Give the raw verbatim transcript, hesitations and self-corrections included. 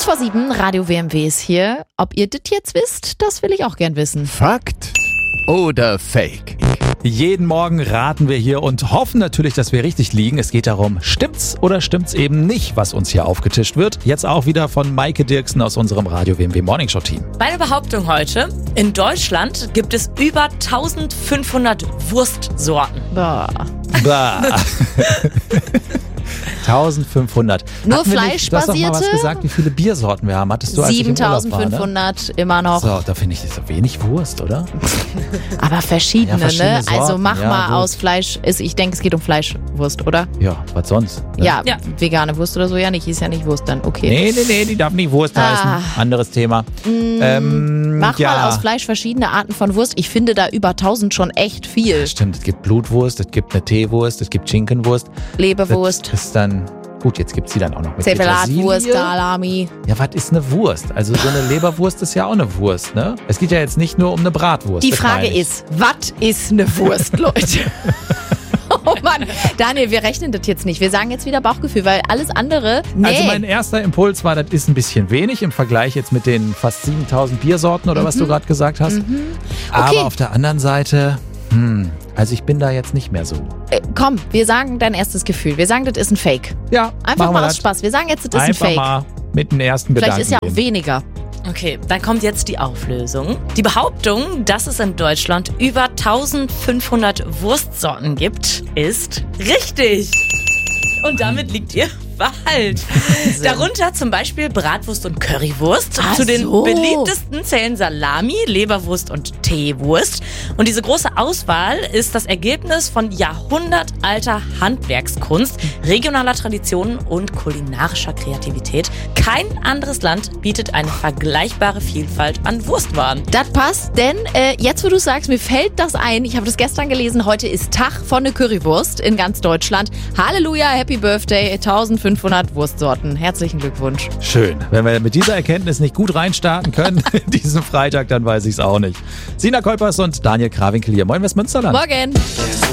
Kurz vor sieben, Radio W M W ist hier. Ob ihr das jetzt wisst, das will ich auch gern wissen. Fakt oder Fake? Jeden Morgen raten wir hier und hoffen natürlich, dass wir richtig liegen. Es geht darum, stimmt's oder stimmt's eben nicht, was uns hier aufgetischt wird. Jetzt auch wieder von Maike Dirksen aus unserem Radio W M W Morning Show Team. Meine Behauptung heute: In Deutschland gibt es über eintausendfünfhundert Wurstsorten. Boah. Bah. eintausendfünfhundert. Nur Hatten wir nicht- Du hast doch mal was fleischbasierte? gesagt, wie viele Biersorten wir haben. Hattest du, als ich im Urlaub war, ne? siebentausendfünfhundert immer noch. So, da finde ich das so wenig Wurst, oder? Aber verschiedene, Ja, verschiedene ne? Also Sorten, mach ja, mal gut. aus Fleisch. Ist, ich denke, es geht um Fleischwurst, oder? Ja, was sonst? Ne? Ja, Ja. vegane Wurst oder so ja nicht. Ist ja nicht Wurst dann. Okay. Nee, nee, nee, die darf nicht Wurst Ah. heißen. Anderes Thema. ähm, Mach ja. mal aus Fleisch verschiedene Arten von Wurst. Ich finde da über tausend schon echt viel. Stimmt, es gibt Blutwurst, es gibt eine Teewurst, es gibt Schinkenwurst. Leberwurst, Das ist dann, gut, jetzt gibt es die dann auch noch mit Servelatwurst, Petersilie. Salami. Ja, was ist eine Wurst? Also so eine Leberwurst ist ja auch eine Wurst, ne? Es geht ja jetzt nicht nur um eine Bratwurst. Die das Frage meine ich. ist, was ist eine Wurst, Leute? Oh Mann, Daniel, wir rechnen das jetzt nicht. Wir sagen jetzt wieder Bauchgefühl, weil alles andere, nee. Also mein erster Impuls war, das ist ein bisschen wenig im Vergleich jetzt mit den fast siebentausend Biersorten oder was du gerade gesagt hast. Aber Okay. auf der anderen Seite, hm, also ich bin da jetzt nicht mehr so. Äh, komm, wir sagen dein erstes Gefühl. Wir sagen, das ist ein Fake. Ja, Einfach machen wir mal aus das. Spaß. Wir sagen jetzt, das ist ein Einfach Fake. mal mit den ersten Vielleicht Gedanken ist ja auch gehen. weniger. Okay, dann kommt jetzt die Auflösung. Die Behauptung, dass es in Deutschland über eintausendfünfhundert Wurstsorten gibt, ist richtig. Und damit liegt ihr falsch. Darunter zum Beispiel Bratwurst und Currywurst. Ach Zu den so. beliebtesten zählen Salami, Leberwurst und Teewurst. Und diese große Auswahl ist das Ergebnis von jahrhundertalter Handwerkskunst, regionaler Traditionen und kulinarischer Kreativität. Kein anderes Land bietet eine vergleichbare Vielfalt an Wurstwaren. Das passt, denn äh, jetzt, wo du sagst, mir fällt das ein. Ich habe das gestern gelesen. Heute ist Tag von der Currywurst in ganz Deutschland. Halleluja, Happy Birthday, eintausendfünfhundert Wurstsorten. Herzlichen Glückwunsch. Schön. Wenn wir mit dieser Erkenntnis nicht gut reinstarten können, diesen Freitag, dann weiß ich es auch nicht. Sina Kolpers und Daniel Krawinkel hier. Moin Westmünsterland. Morgen.